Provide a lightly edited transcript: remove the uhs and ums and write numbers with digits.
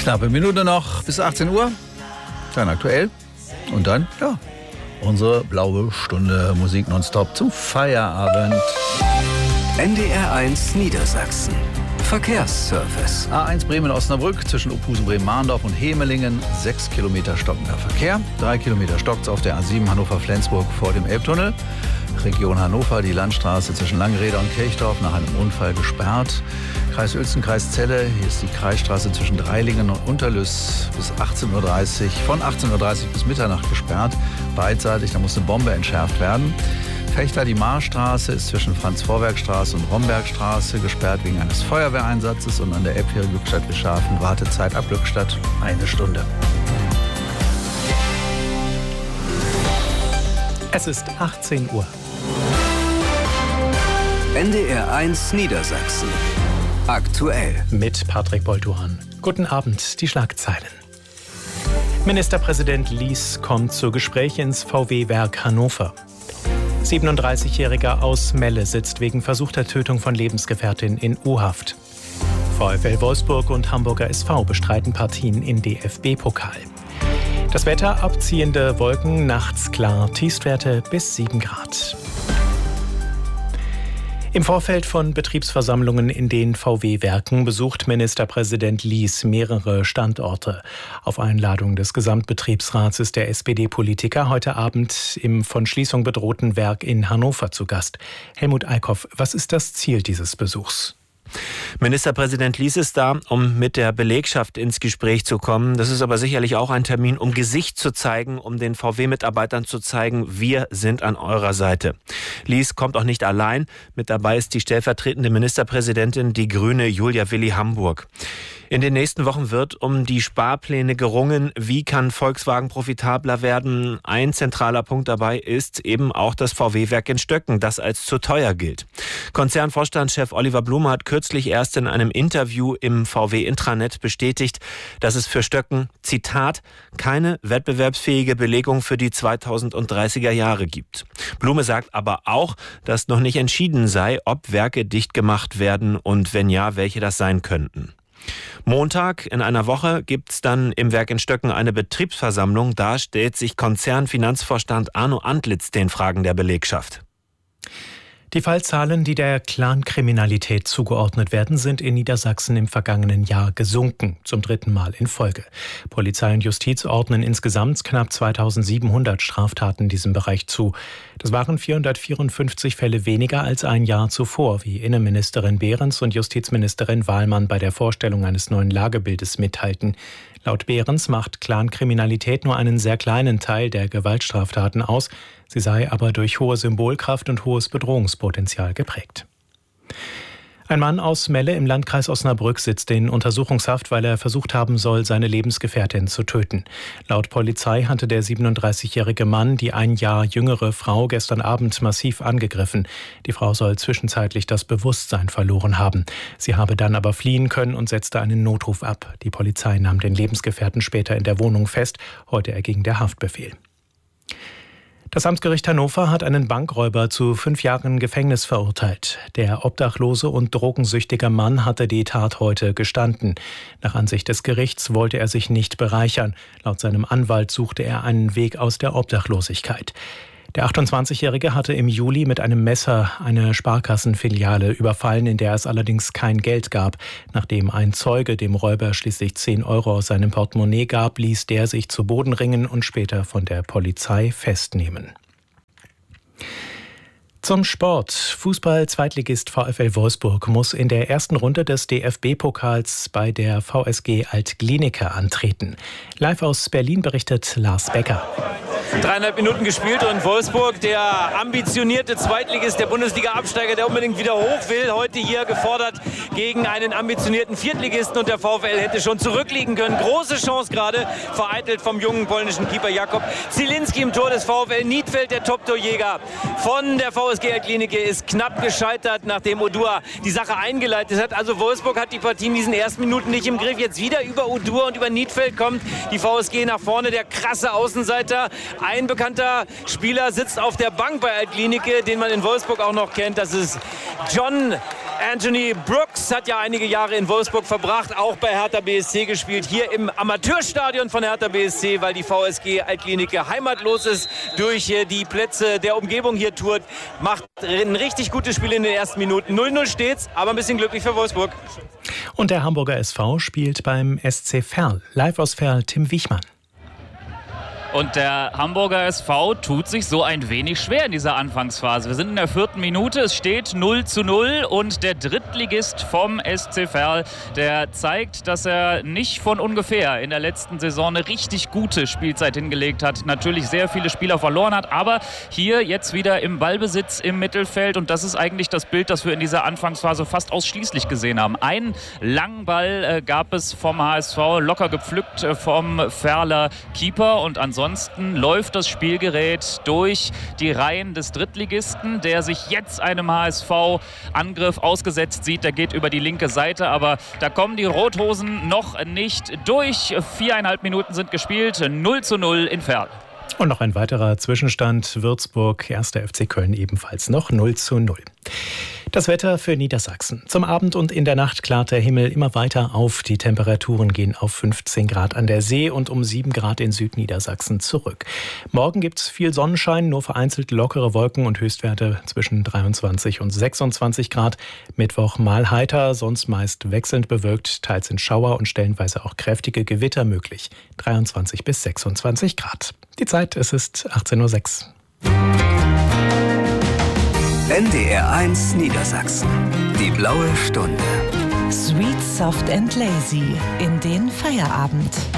Knappe Minute noch bis 18 Uhr. Dann aktuell. Und dann, ja, unsere blaue Stunde Musik nonstop zum Feierabend. NDR1 Niedersachsen. Verkehrsservice. A1 Bremen-Osnabrück zwischen Ophusen, Bremen-Mahndorf und Hemelingen. 6 Kilometer stockender Verkehr. 3 Kilometer stockt's auf der A7 Hannover-Flensburg vor dem Elbtunnel. Region Hannover, die Landstraße zwischen Langrede und Kirchdorf nach einem Unfall gesperrt. Kreis Uelzen, Kreis Celle, hier ist die Kreisstraße zwischen Dreilingen und Unterlüss bis 18:30 Uhr, von 18:30 Uhr bis Mitternacht gesperrt. Beidseitig, da muss eine Bombe entschärft werden. Fechter, die Marstraße ist zwischen Franz-Vorwerk-Straße und Rombergstraße gesperrt wegen eines Feuerwehreinsatzes und an der Elbfähre Glückstadt-Wischhafen Wartezeit ab Glückstadt 1 Stunde. Es ist 18 Uhr. NDR1 Niedersachsen. Aktuell. Mit Patrick Bolduan. Guten Abend, die Schlagzeilen. Ministerpräsident Lies kommt zu Gespräch ins VW-Werk Hannover. 37-Jähriger aus Melle sitzt wegen versuchter Tötung von Lebensgefährtin in U-Haft. VfL Wolfsburg und Hamburger SV bestreiten Partien im DFB-Pokal. Das Wetter, abziehende Wolken, nachts klar, Tiefstwerte bis 7 Grad. Im Vorfeld von Betriebsversammlungen in den VW-Werken besucht Ministerpräsident Lies mehrere Standorte. Auf Einladung des Gesamtbetriebsrats ist der SPD-Politiker heute Abend im von Schließung bedrohten Werk in Hannover zu Gast. Helmut Eickhoff, was ist das Ziel dieses Besuchs? Ministerpräsident Lies ist da, um mit der Belegschaft ins Gespräch zu kommen. Das ist aber sicherlich auch ein Termin, um Gesicht zu zeigen, um den VW-Mitarbeitern zu zeigen, wir sind an eurer Seite. Lies kommt auch nicht allein. Mit dabei ist die stellvertretende Ministerpräsidentin, die Grüne Julia Willi Hamburg. In den nächsten Wochen wird um die Sparpläne gerungen. Wie kann Volkswagen profitabler werden? Ein zentraler Punkt dabei ist eben auch das VW-Werk in Stöcken, das als zu teuer gilt. Konzernvorstandschef Oliver Blume hat kürzlich erst in einem Interview im VW-Intranet bestätigt, dass es für Stöcken, Zitat, keine wettbewerbsfähige Belegung für die 2030er Jahre gibt. Blume sagt aber auch, dass noch nicht entschieden sei, ob Werke dicht gemacht werden und wenn ja, welche das sein könnten. Montag in einer Woche gibt's dann im Werk in Stöcken eine Betriebsversammlung. Da stellt sich Konzernfinanzvorstand Arno Antlitz den Fragen der Belegschaft. Die Fallzahlen, die der Clankriminalität zugeordnet werden, sind in Niedersachsen im vergangenen Jahr gesunken, zum 3. Mal in Folge. Polizei und Justiz ordnen insgesamt knapp 2700 Straftaten in diesem Bereich zu. Das waren 454 Fälle weniger als ein Jahr zuvor, wie Innenministerin Behrens und Justizministerin Wahlmann bei der Vorstellung eines neuen Lagebildes mitteilten. Laut Behrens macht Clankriminalität nur einen sehr kleinen Teil der Gewaltstraftaten aus. Sie sei aber durch hohe Symbolkraft und hohes Bedrohungspotenzial geprägt. Ein Mann aus Melle im Landkreis Osnabrück sitzt in Untersuchungshaft, weil er versucht haben soll, seine Lebensgefährtin zu töten. Laut Polizei hatte der 37-jährige Mann die ein Jahr jüngere Frau gestern Abend massiv angegriffen. Die Frau soll zwischenzeitlich das Bewusstsein verloren haben. Sie habe dann aber fliehen können und setzte einen Notruf ab. Die Polizei nahm den Lebensgefährten später in der Wohnung fest. Heute erging der Haftbefehl. Das Amtsgericht Hannover hat einen Bankräuber zu 5 Jahren Gefängnis verurteilt. Der obdachlose und drogensüchtige Mann hatte die Tat heute gestanden. Nach Ansicht des Gerichts wollte er sich nicht bereichern. Laut seinem Anwalt suchte er einen Weg aus der Obdachlosigkeit. Der 28-Jährige hatte im Juli mit einem Messer eine Sparkassenfiliale überfallen, in der es allerdings kein Geld gab. Nachdem ein Zeuge dem Räuber schließlich 10 Euro aus seinem Portemonnaie gab, ließ der sich zu Boden ringen und später von der Polizei festnehmen. Zum Sport. Fußball-Zweitligist VfL Wolfsburg muss in der ersten Runde des DFB-Pokals bei der VSG Alt-Glienicke antreten. Live aus Berlin berichtet Lars Becker. 3,5 Minuten gespielt und Wolfsburg, der ambitionierte Zweitligist, der Bundesliga-Absteiger, der unbedingt wieder hoch will, heute hier gefordert gegen einen ambitionierten Viertligisten und der VfL hätte schon zurückliegen können. Große Chance gerade, vereitelt vom jungen polnischen Keeper Jakub Zielinski im Tor des VfL. Niedfeld, der Top-Torjäger von der VSG Alt-Glienicke, ist knapp gescheitert, nachdem Odur die Sache eingeleitet hat. Also Wolfsburg hat die Partie in diesen ersten Minuten nicht im Griff. Jetzt wieder über Odur und über Niedfeld kommt die VSG nach vorne, der krasse Außenseiter. Ein bekannter Spieler sitzt auf der Bank bei Alt-Glienicke, den man in Wolfsburg auch noch kennt. Das ist John Anthony Brooks hat ja einige Jahre in Wolfsburg verbracht, auch bei Hertha BSC gespielt, hier im Amateurstadion von Hertha BSC, weil die VSG Altklinike heimatlos ist, durch die Plätze der Umgebung hier tourt, macht ein richtig gutes Spiel in den ersten Minuten. 0-0 steht's, aber ein bisschen glücklich für Wolfsburg. Und der Hamburger SV spielt beim SC Verl. Live aus Verl, Tim Wichmann. Und der Hamburger SV tut sich so ein wenig schwer in dieser Anfangsphase. Wir sind in der 4. Minute, es steht 0-0 und der Drittligist vom SC Verl, der zeigt, dass er nicht von ungefähr in der letzten Saison eine richtig gute Spielzeit hingelegt hat. Natürlich sehr viele Spieler verloren hat, aber hier jetzt wieder im Ballbesitz im Mittelfeld und das ist eigentlich das Bild, das wir in dieser Anfangsphase fast ausschließlich gesehen haben. Einen langen Ball gab es vom HSV, locker gepflückt vom Verler Keeper und ansonsten läuft das Spielgerät durch die Reihen des Drittligisten, der sich jetzt einem HSV-Angriff ausgesetzt sieht. Der geht über die linke Seite, aber da kommen die Rothosen noch nicht durch. 4,5 Minuten sind gespielt, 0-0 in Verl. Und noch ein weiterer Zwischenstand, Würzburg, 1. FC Köln ebenfalls noch 0-0. Das Wetter für Niedersachsen. Zum Abend und in der Nacht klart der Himmel immer weiter auf. Die Temperaturen gehen auf 15 Grad an der See und um 7 Grad in Südniedersachsen zurück. Morgen gibt es viel Sonnenschein, nur vereinzelt lockere Wolken und Höchstwerte zwischen 23 und 26 Grad. Mittwoch mal heiter, sonst meist wechselnd bewölkt. Teils sind Schauer und stellenweise auch kräftige Gewitter möglich. 23 bis 26 Grad. Die Zeit, es ist 18:06 Uhr. NDR 1 Niedersachsen. Die blaue Stunde. Sweet, soft and lazy in den Feierabend.